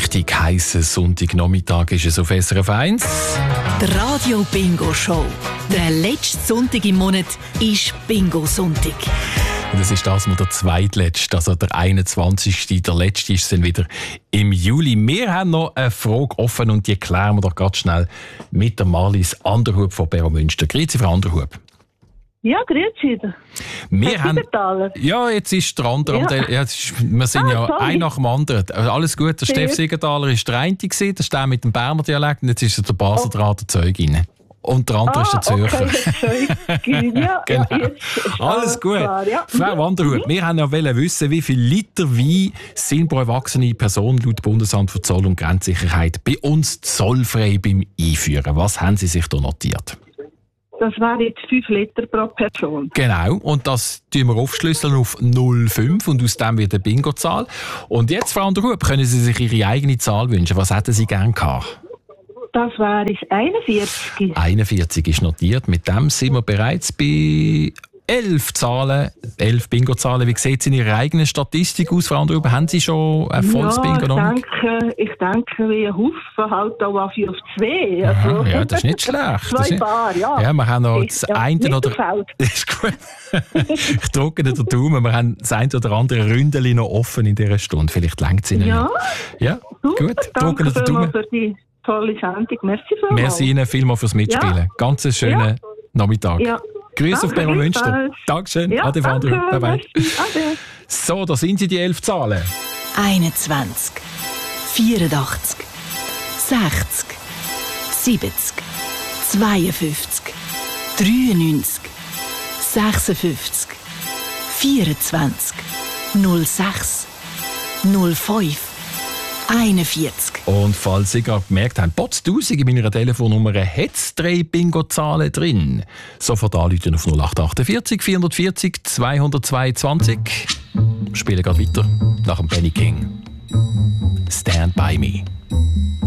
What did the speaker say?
richtig heissen Sonntagnachmittag ist es auf SRF 1. Die Radio Bingo Show. Der letzte Sonntag im Monat ist Bingo-Sonntag. Und es ist das mal der zweitletzte, also der 21. Der letzte ist dann wieder im Juli. Wir haben noch eine Frage offen und die klären wir doch ganz schnell mit der Marlies Anderhub von Beromünster. Grüezi, Frau Anderhub. Ja, grüezi. Wir haben, ja, jetzt ist der andere. Ja. Wir sind sorry. ein nach dem anderen. Alles gut, der Steff Siegenthaler war der eine, das ist der mit dem Berner Dialekt, und jetzt ist er der Basler der Zeugin. Und der andere ist der Zürcher. Okay, ja, Genau. ja, jetzt Alles gut. klar, ja. Frau Anderhub, wir haben ja wissen, wie viele Liter Wein sind pro erwachsene Person laut Bundesamt für Zoll- und Grenzsicherheit bei uns zollfrei beim Einführen. Was haben Sie sich da notiert? Das wäre jetzt 5 Liter pro Person. Genau, und das tun wir aufschlüsseln auf 0,5 und aus dem wird eine Bingo-Zahl. Und jetzt, Frau Anderhub, können Sie sich Ihre eigene Zahl wünschen. Was hätten Sie gerne gehabt? Das wäre 41. 41 ist notiert. Mit dem sind wir bereits bei 11 Zahlen, 11 Bingo-Zahlen. Wie sieht es in Ihrer eigenen Statistik aus, Frau Anderhub? Haben Sie schon ein volles Bingo noch? Ich denke, wie ein Haufen halt auch auf 2. Aha, ja, das ist nicht schlecht. 2 Paar, ja. Ja, wir haben noch das eine nicht oder... Das ist gut. Ich drücke den Daumen. Wir haben das eine oder andere Ründeli noch offen in dieser Stunde. Vielleicht reicht es Ihnen Ja. noch. Ja, gut. Danke Den Daumen. für die tolle Sendung. Merci vielmals. Merci Ihnen vielmals fürs Mitspielen. Ja. Ganz einen schönen Nachmittag. Ja. Grüße auf Beromünster. gleichfalls. Dankeschön. Ja, Ade, Frau Anderhub. danke. Bye bye. Merci. Ade. So, da sind sie, die 11 Zahlen. 21, 84, 60, 70, 52, 93, 56, 24, 06, 05, 41. Und falls Sie gerade gemerkt haben, Potztausend in meiner Telefonnummer hat es 3 Bingo-Zahlen drin. Sofort anrufen auf 0848 440 222. Spielen gerade weiter nach dem Benny King. Stand by me.